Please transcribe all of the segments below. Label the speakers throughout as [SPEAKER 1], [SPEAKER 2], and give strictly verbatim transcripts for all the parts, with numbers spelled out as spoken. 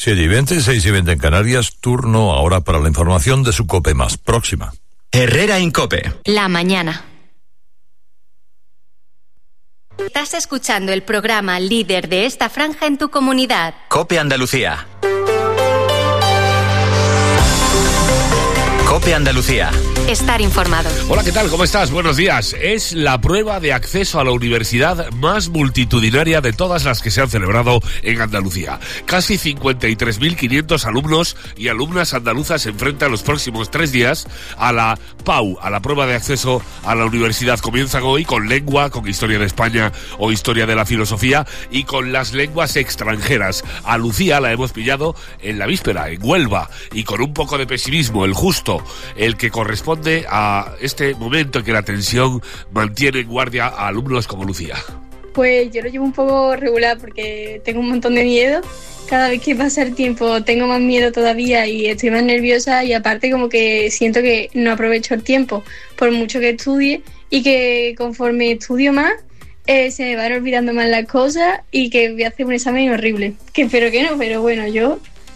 [SPEAKER 1] siete y veinte, seis y veinte en Canarias, turno ahora para la información de su COPE más próxima.
[SPEAKER 2] Herrera Incope.
[SPEAKER 3] La mañana. Estás escuchando el programa líder de esta franja en tu comunidad.
[SPEAKER 2] COPE Andalucía. COPE Andalucía.
[SPEAKER 3] Estar informado.
[SPEAKER 4] Hola, ¿qué tal? ¿Cómo estás? Buenos días. Es la prueba de acceso a la universidad más multitudinaria de todas las que se han celebrado en Andalucía. Casi cincuenta y tres mil quinientos alumnos y alumnas andaluzas se enfrentan los próximos tres días a la PAU, a la prueba de acceso a la universidad. Comienzan hoy con lengua, con historia de España o historia de la filosofía y con las lenguas extranjeras. A Lucía la hemos pillado en la víspera, en Huelva, y con un poco de pesimismo, el justo, el que corresponde a este momento en que la tensión mantiene en guardia a alumnos como Lucía.
[SPEAKER 5] Pues yo lo llevo un poco regular porque tengo un montón de miedo. Cada vez que pasa el tiempo tengo más miedo todavía y estoy más nerviosa, y aparte como que siento que no aprovecho el tiempo por mucho que estudie, y que conforme estudio más eh, se me van olvidando más las cosas y que voy a hacer un examen horrible. Que espero que no, pero bueno, yo...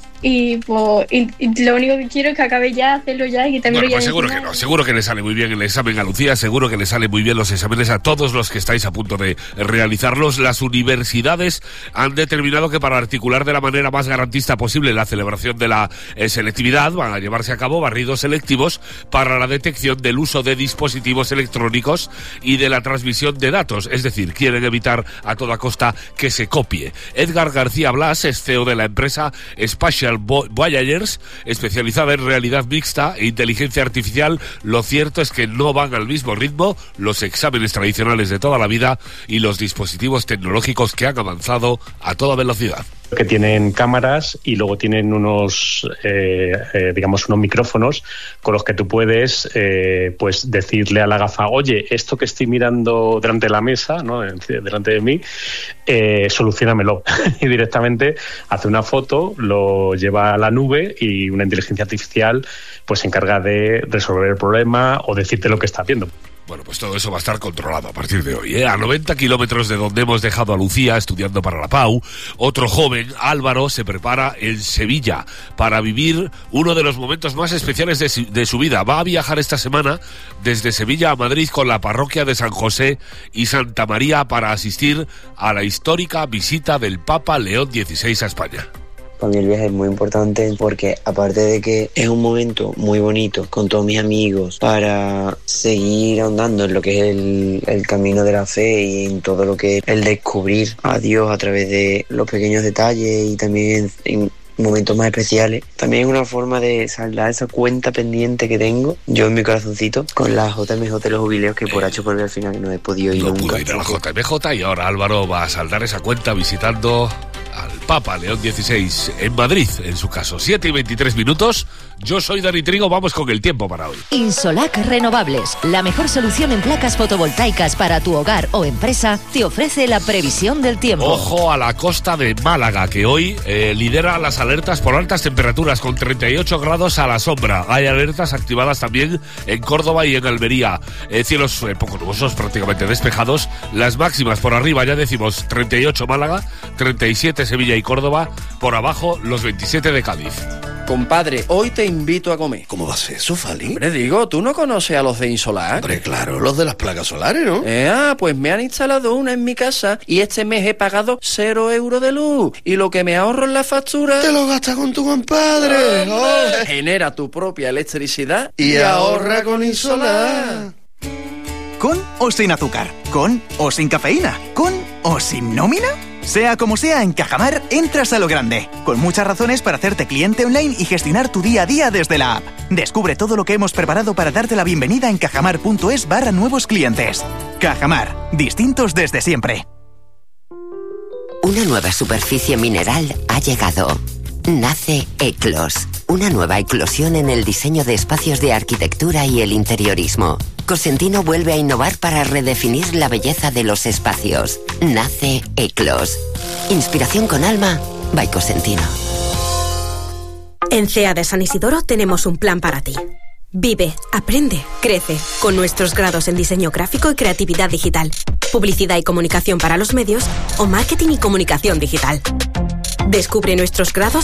[SPEAKER 5] Y, pues, y, y lo único que quiero es que acabe ya, hacerlo ya y que también...
[SPEAKER 4] Bueno, pues seguro que no, seguro que le sale muy bien el examen a Lucía, seguro que le salen muy bien los exámenes a todos los que estáis a punto de realizarlos. Las universidades han determinado que para articular de la manera más garantista posible la celebración de la eh, selectividad van a llevarse a cabo barridos selectivos para la detección del uso de dispositivos electrónicos y de la transmisión de datos, es decir, quieren evitar a toda costa que se copie. Edgar García Blas es C E O de la empresa Spatial Voyagers, especializada en realidad mixta e inteligencia artificial. Lo cierto es que no van al mismo ritmo los exámenes tradicionales de toda la vida y los dispositivos tecnológicos que han avanzado a toda velocidad.
[SPEAKER 6] Que tienen cámaras y luego tienen unos, eh, eh, digamos, unos micrófonos con los que tú puedes, eh, pues, decirle a la gafa, oye, esto que estoy mirando delante de la mesa, ¿no?, delante de mí, eh, soluciónamelo. Y directamente hace una foto, lo lleva a la nube y una inteligencia artificial, pues, se encarga de resolver el problema o decirte lo que está haciendo.
[SPEAKER 4] Bueno, pues todo eso va a estar controlado a partir de hoy, ¿eh? A noventa kilómetros de donde hemos dejado a Lucía estudiando para la PAU, otro joven, Álvaro, se prepara en Sevilla para vivir uno de los momentos más especiales de su, de su vida. Va a viajar esta semana desde Sevilla a Madrid con la parroquia de San José y Santa María para asistir a la histórica visita del Papa León dieciséis a España.
[SPEAKER 7] Para mí el viaje es muy importante porque, aparte de que es un momento muy bonito con todos mis amigos para seguir ahondando en lo que es el, el camino de la fe y en todo lo que es el descubrir a Dios a través de los pequeños detalles y también en, en momentos más especiales, también es una forma de saldar esa cuenta pendiente que tengo yo en mi corazoncito con la J M J de los jubileos, que por H por B al final no he podido ir
[SPEAKER 4] no
[SPEAKER 7] nunca.
[SPEAKER 4] No pude ir a la J M J y ahora Álvaro va a saldar esa cuenta visitando al Papa León dieciséis en Madrid, en su caso. siete y veintitrés minutos. Yo soy Dani Trigo, vamos con el tiempo para hoy.
[SPEAKER 8] Insolac Renovables, la mejor solución en placas fotovoltaicas para tu hogar o empresa, te ofrece la previsión del tiempo.
[SPEAKER 4] Ojo a la costa de Málaga, que hoy eh, lidera las alertas por altas temperaturas, con treinta y ocho grados a la sombra. Hay alertas activadas también en Córdoba y en Almería. Eh, cielos eh, poco nubosos, prácticamente despejados. Las máximas por arriba, ya decimos, treinta y ocho Málaga, treinta y siete Sevilla y Córdoba. Por abajo, los veintisiete de Cádiz.
[SPEAKER 9] Compadre, hoy te invito a comer.
[SPEAKER 10] ¿Cómo va a ser eso, Fali?
[SPEAKER 9] Hombre, digo, ¿tú no conoces a los de Insolac?
[SPEAKER 10] Hombre, claro, los de las placas solares, ¿no?
[SPEAKER 9] Eh, ah, pues me han instalado una en mi casa y este mes he pagado cero euros de luz. Y lo que me ahorro en la factura...
[SPEAKER 10] ¡Te lo gastas con tu compadre!
[SPEAKER 9] ¡Oh! Genera tu propia electricidad
[SPEAKER 10] y, y ahorra con Insolac.
[SPEAKER 11] ¿Con o sin azúcar? ¿Con o sin cafeína? ¿Con o sin nómina? Sea como sea, en Cajamar entras a lo grande, con muchas razones para hacerte cliente online y gestionar tu día a día desde la app. Descubre todo lo que hemos preparado para darte la bienvenida en cajamar.es barra nuevos clientes. Cajamar, distintos desde siempre.
[SPEAKER 12] Una nueva superficie mineral ha llegado. Nace Eclos, una nueva eclosión en el diseño de espacios de arquitectura y el interiorismo. Cosentino vuelve a innovar para redefinir la belleza de los espacios. Nace Eclos. Inspiración con alma, by Cosentino.
[SPEAKER 13] En C E A de San Isidoro tenemos un plan para ti. Vive, aprende, crece, con nuestros grados en diseño gráfico y creatividad digital, publicidad y comunicación para los medios o marketing y comunicación digital. Descubre nuestros grados